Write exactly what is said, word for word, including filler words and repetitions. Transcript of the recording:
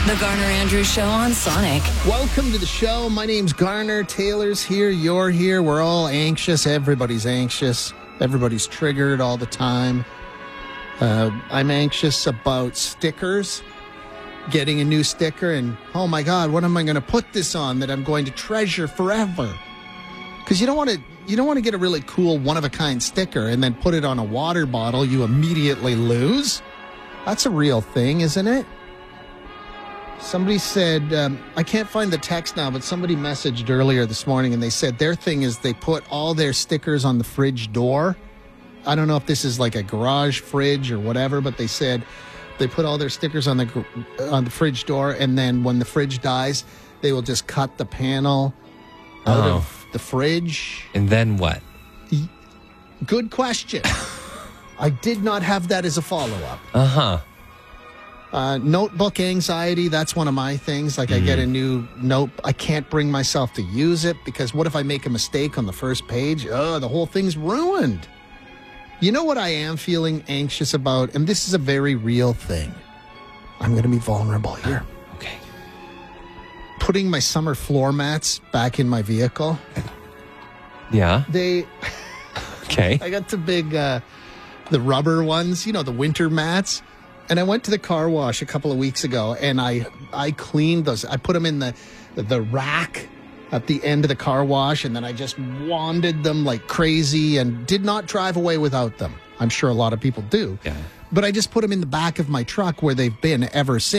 The Garner Andrews Show on Sonic. Welcome to the show. My name's Garner. Taylor's here. You're here. We're all anxious. Everybody's anxious. Everybody's triggered all the time. Uh, I'm anxious about stickers. Getting a new sticker and, oh my God, what am I going to put this on that I'm going to treasure forever? Because you don't want to you don't want to get a really cool one-of-a-kind sticker and then put it on a water bottle you immediately lose. That's a real thing, isn't it? Somebody said, um, I can't find the text now, but somebody messaged earlier this morning and they said their thing is they put all their stickers on the fridge door. I don't know if this is like a garage fridge or whatever, but they said they put all their stickers on the on the fridge door, and then when the fridge dies, they will just cut the panel out Oh. of the fridge. And then what? Good question. I did not have that as a follow-up. Uh-huh. Uh, notebook anxiety, that's one of my things. Like, I get a new note. I can't bring myself to use it because what if I make a mistake on the first page? Oh, the whole thing's ruined. You know what I am feeling anxious about? And this is a very real thing. I'm going to be vulnerable here. Okay. Putting my summer floor mats back in my vehicle. Yeah. They, Okay. I got the big, uh, the rubber ones, you know, the winter mats. And I went to the car wash a couple of weeks ago, and I I cleaned those. I put them in the the rack at the end of the car wash, and then I just wanded them like crazy and did not drive away without them. I'm sure a lot of people do. Yeah. But I just put them in the back of my truck where they've been ever since.